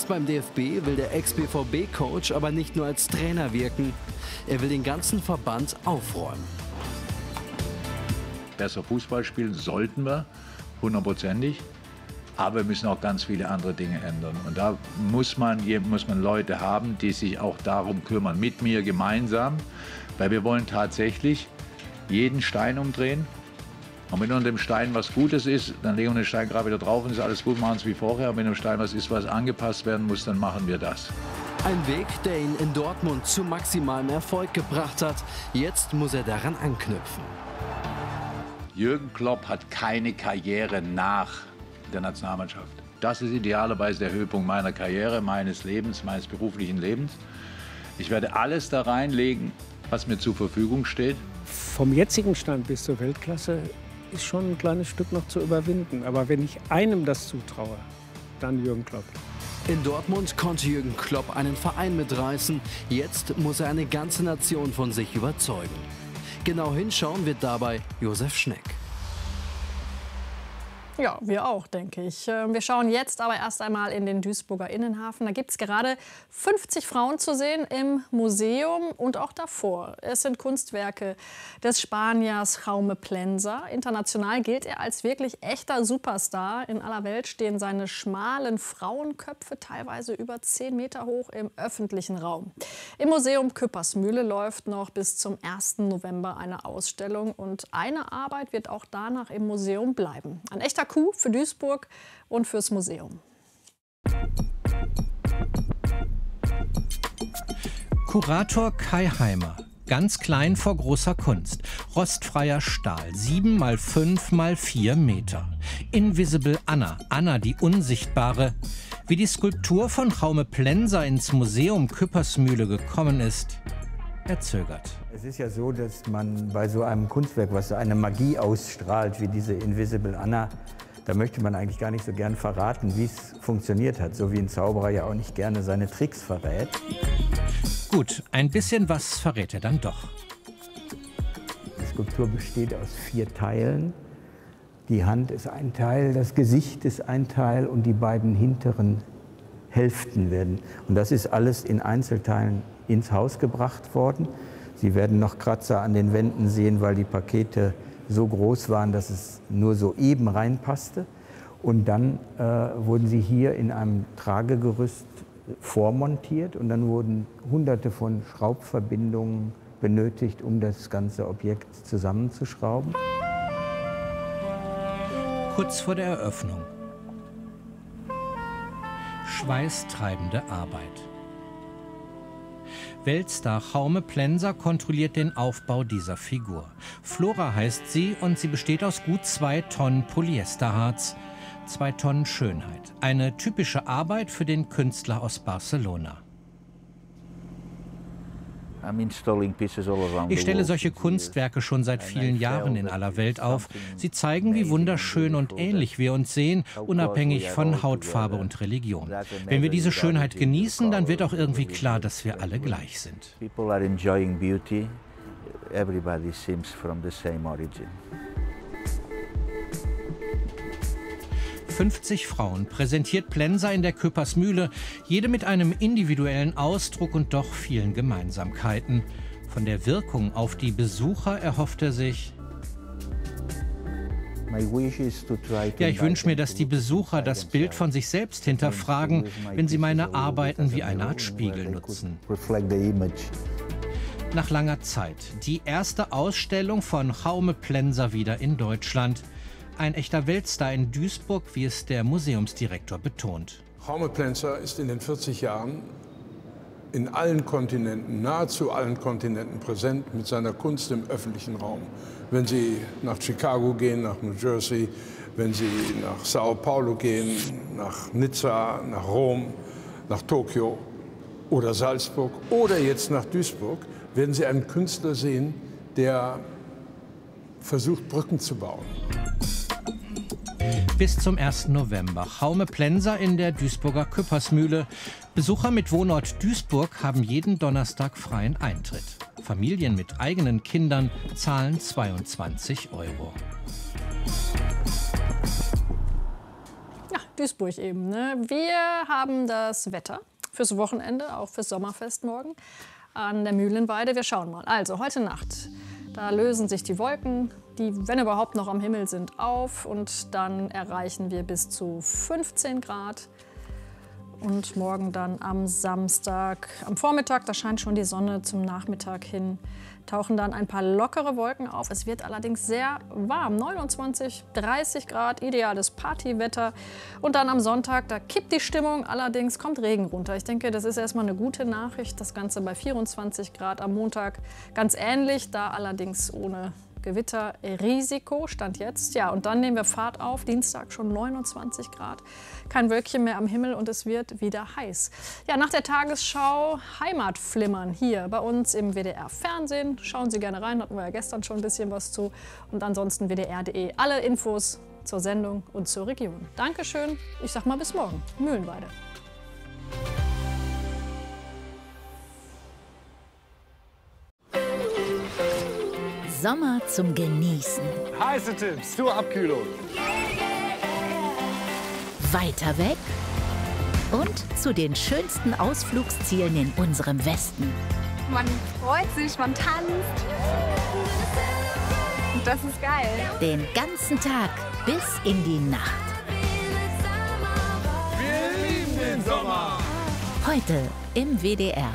beim DFB will der Ex-BVB-Coach aber nicht nur als Trainer wirken, er will den ganzen Verband aufräumen. Besser Fußball spielen sollten wir, hundertprozentig. Aber wir müssen auch ganz viele andere Dinge ändern. Und da muss man Leute haben, die sich auch darum kümmern, mit mir gemeinsam. Weil wir wollen tatsächlich jeden Stein umdrehen. Und wenn unter dem Stein was Gutes ist, dann legen wir den Stein gerade wieder drauf und ist alles gut, machen es wie vorher. Und wenn im Stein was ist, was angepasst werden muss, dann machen wir das. Ein Weg, der ihn in Dortmund zu maximalem Erfolg gebracht hat. Jetzt muss er daran anknüpfen. Jürgen Klopp hat keine Karriere nach der Nationalmannschaft. Das ist idealerweise der Höhepunkt meiner Karriere, meines Lebens, meines beruflichen Lebens. Ich werde alles da reinlegen, was mir zur Verfügung steht. Vom jetzigen Stand bis zur Weltklasse ist schon ein kleines Stück noch zu überwinden. Aber wenn ich einem das zutraue, dann Jürgen Klopp. In Dortmund konnte Jürgen Klopp einen Verein mitreißen. Jetzt muss er eine ganze Nation von sich überzeugen. Genau hinschauen wird dabei Josef Schneck. Ja, wir auch, denke ich. Wir schauen jetzt aber erst einmal in den Duisburger Innenhafen. Da gibt es gerade 50 Frauen zu sehen im Museum und auch davor. Es sind Kunstwerke des Spaniers Jaume Plensa. International gilt er als wirklich echter Superstar. In aller Welt stehen seine schmalen Frauenköpfe teilweise über 10 Meter hoch im öffentlichen Raum. Im Museum Küppersmühle läuft noch bis zum 1. November eine Ausstellung. Und eine Arbeit wird auch danach im Museum bleiben. Ein echter Coup für Duisburg und fürs Museum. Kurator Kai Heimer. Ganz klein vor großer Kunst. Rostfreier Stahl, 7 mal 5 mal 4 Meter. Invisible Anna, Anna die Unsichtbare. Wie die Skulptur von Jaume Plensa ins Museum Küppersmühle gekommen ist, er zögert. Es ist ja so, dass man bei so einem Kunstwerk, was so eine Magie ausstrahlt, wie diese Invisible Anna, da möchte man eigentlich gar nicht so gern verraten, wie es funktioniert hat. So wie ein Zauberer ja auch nicht gerne seine Tricks verrät. Gut, ein bisschen was verrät er dann doch. Die Skulptur besteht aus 4 Teilen. Die Hand ist ein Teil, das Gesicht ist ein Teil und die beiden hinteren Hälften werden. Und das ist alles in Einzelteilen ins Haus gebracht worden. Sie werden noch Kratzer an den Wänden sehen, weil die Pakete so groß waren, dass es nur so eben reinpasste. Und dann wurden sie hier in einem Tragegerüst vormontiert und dann wurden Hunderte von Schraubverbindungen benötigt, um das ganze Objekt zusammenzuschrauben. Kurz vor der Eröffnung. Schweißtreibende Arbeit. Weltstar Jaume Plensa kontrolliert den Aufbau dieser Figur. Flora heißt sie und sie besteht aus gut 2 Tonnen Polyesterharz, 2 Tonnen Schönheit. Eine typische Arbeit für den Künstler aus Barcelona. Ich stelle solche Kunstwerke schon seit vielen Jahren in aller Welt auf. Sie zeigen, wie wunderschön und ähnlich wir uns sehen, unabhängig von Hautfarbe und Religion. Wenn wir diese Schönheit genießen, dann wird auch irgendwie klar, dass wir alle gleich sind. 50 Frauen präsentiert Plensa in der Küppersmühle, jede mit einem individuellen Ausdruck und doch vielen Gemeinsamkeiten. Von der Wirkung auf die Besucher erhofft er sich: Ja, ich wünsche mir, dass die Besucher das Bild von sich selbst hinterfragen, wenn sie meine Arbeiten wie eine Art Spiegel nutzen. Nach langer Zeit die erste Ausstellung von Jaume Plensa wieder in Deutschland. Ein echter Weltstar in Duisburg, wie es der Museumsdirektor betont. Jaume Plensa ist in den 40 Jahren in allen Kontinenten, nahezu allen Kontinenten präsent mit seiner Kunst im öffentlichen Raum. Wenn Sie nach Chicago gehen, nach New Jersey, wenn Sie nach Sao Paulo gehen, nach Nizza, nach Rom, nach Tokio oder Salzburg oder jetzt nach Duisburg, werden Sie einen Künstler sehen, der versucht, Brücken zu bauen. Bis zum 1. November. Jaume Plensa in der Duisburger Küppersmühle. Besucher mit Wohnort Duisburg haben jeden Donnerstag freien Eintritt. Familien mit eigenen Kindern zahlen 22 €. Duisburg eben. Ne? Wir haben das Wetter fürs Wochenende, auch fürs Sommerfest morgen an der Mühlenweide. Wir schauen mal. Also heute Nacht, da lösen sich die Wolken, die, wenn überhaupt noch am Himmel sind, auf. Und dann erreichen wir bis zu 15 Grad. Und morgen dann am Samstag, am Vormittag, da scheint schon die Sonne, zum Nachmittag hin tauchen dann ein paar lockere Wolken auf. Es wird allerdings sehr warm, 29, 30 Grad, ideales Partywetter. Und dann am Sonntag, da kippt die Stimmung, allerdings kommt Regen runter. Ich denke, das ist erstmal eine gute Nachricht. Das Ganze bei 24 Grad am Montag ganz ähnlich, da allerdings ohne Gewitterrisiko, Stand jetzt. Ja, und dann nehmen wir Fahrt auf, Dienstag schon 29 Grad. Kein Wölkchen mehr am Himmel und es wird wieder heiß. Ja, nach der Tagesschau Heimatflimmern hier bei uns im WDR-Fernsehen. Schauen Sie gerne rein, hatten wir ja gestern schon ein bisschen was zu. Und ansonsten WDR.de. Alle Infos zur Sendung und zur Region. Dankeschön, ich sag mal bis morgen. Mühlenweide. Sommer zum Genießen. Heiße Tipps zur Abkühlung. Weiter weg und zu den schönsten Ausflugszielen in unserem Westen. Man freut sich, man tanzt. Und das ist geil. Den ganzen Tag bis in die Nacht. Wir lieben den Sommer. Heute im WDR.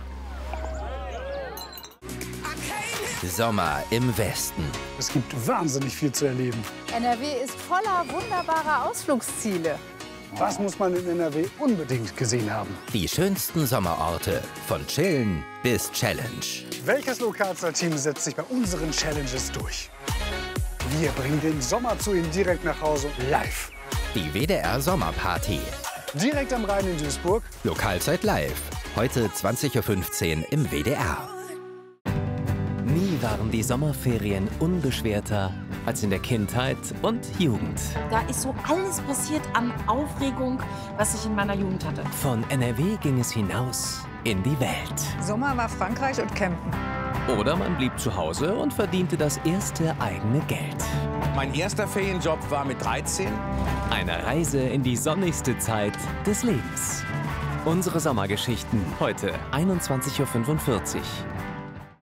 Sommer im Westen. Es gibt wahnsinnig viel zu erleben. NRW ist voller wunderbarer Ausflugsziele. Was muss man in NRW unbedingt gesehen haben? Die schönsten Sommerorte, von Chillen bis Challenge. Welches Lokalstar-Team setzt sich bei unseren Challenges durch? Wir bringen den Sommer zu Ihnen direkt nach Hause, live. Die WDR Sommerparty. Direkt am Rhein in Duisburg. Lokalzeit live. Heute 20:15 Uhr im WDR. Nie waren die Sommerferien unbeschwerter als in der Kindheit und Jugend. Da ist so alles passiert an Aufregung, was ich in meiner Jugend hatte. Von NRW ging es hinaus in die Welt. Sommer war Frankreich und Campen. Oder man blieb zu Hause und verdiente das erste eigene Geld. Mein erster Ferienjob war mit 13. Eine Reise in die sonnigste Zeit des Lebens. Unsere Sommergeschichten heute 21:45 Uhr